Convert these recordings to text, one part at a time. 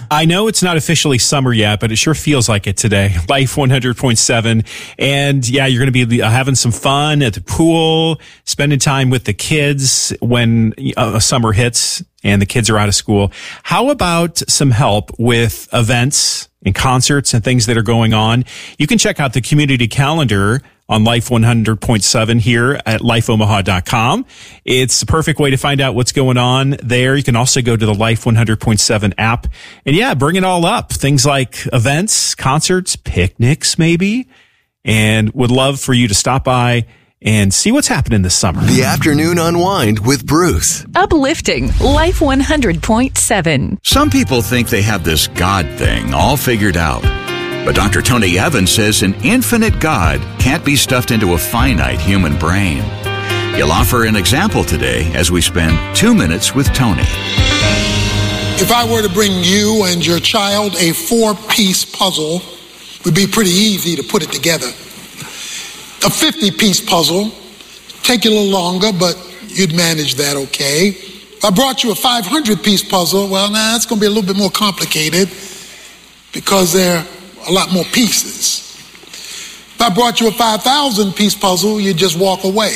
I know it's not officially summer yet, but it sure feels like it today. Life 100.7. And yeah, you're going to be having some fun at the pool, spending time with the kids when summer hits and the kids are out of school. How about some help with events and concerts and things that are going on? You can check out the community calendar on Life 100.7 here at lifeomaha.com. It's the perfect way to find out what's going on there. You can also go to the Life 100.7 app and yeah, bring it all up. Things like events, concerts, picnics maybe, and would love for you to stop by and see what's happening this summer. The Afternoon Unwind with Bruce. Uplifting Life 100.7. Some people think they have this God thing all figured out. But Dr. Tony Evans says an infinite God can't be stuffed into a finite human brain. He'll offer an example today as we spend 2 minutes with Tony. If I were to bring you and your child a 4-piece puzzle, it would be pretty easy to put it together. A 50-piece puzzle, take you a little longer, but you'd manage that okay. If I brought you a 500-piece puzzle, well, it's going to be a little bit more complicated because there are a lot more pieces. If I brought you a 5,000-piece puzzle, you'd just walk away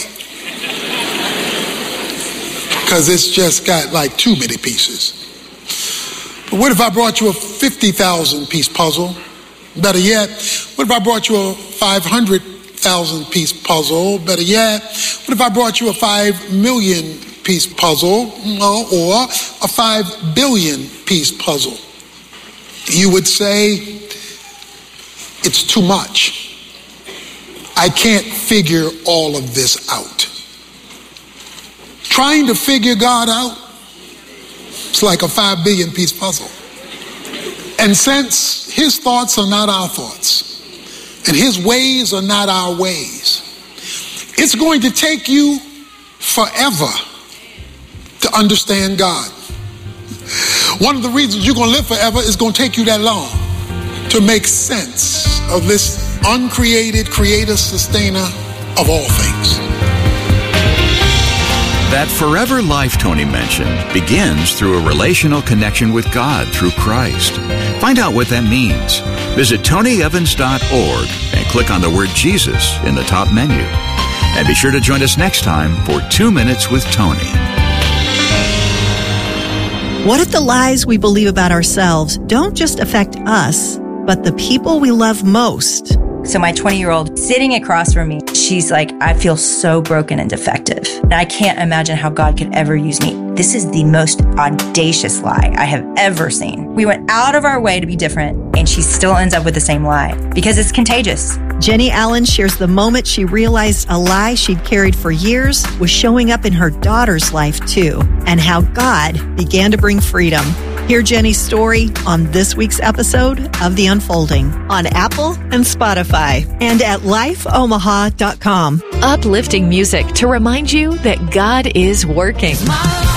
because it's just got like too many pieces. But what if I brought you a 50,000-piece puzzle? Better yet, what if I brought you a 500,000-piece puzzle? Better yet, what if I brought you a 5 million-piece puzzle or a 5 billion-piece puzzle? You would say, it's too much. I can't figure all of this out. Trying to figure God out, it's like a 5 billion-piece puzzle. And since his thoughts are not our thoughts, and his ways are not our ways, it's going to take you forever to understand God. One of the reasons you're going to live forever is going to take you that long to make sense of this uncreated creator, sustainer of all things. That forever life Tony mentioned begins through a relational connection with God through Christ. Find out what that means. Visit tonyevans.org and click on the word Jesus in the top menu. And be sure to join us next time for 2 Minutes with Tony. What if the lies we believe about ourselves don't just affect us, but the people we love most? So my 20-year-old sitting across from me, she's like, I feel so broken and defective. And I can't imagine how God could ever use me. This is the most audacious lie I have ever seen. We went out of our way to be different, and she still ends up with the same lie because it's contagious. Jenny Allen shares the moment she realized a lie she'd carried for years was showing up in her daughter's life too, and how God began to bring freedom. Hear Jenny's story on this week's episode of The Unfolding on Apple and Spotify and at lifeomaha.com. Uplifting music to remind you that God is working.